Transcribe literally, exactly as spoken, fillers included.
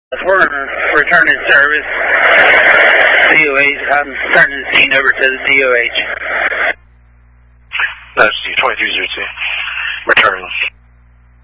We're returning service. D O H, I'm turning the scene over to the D O H. That's twenty-three zero two. Returning.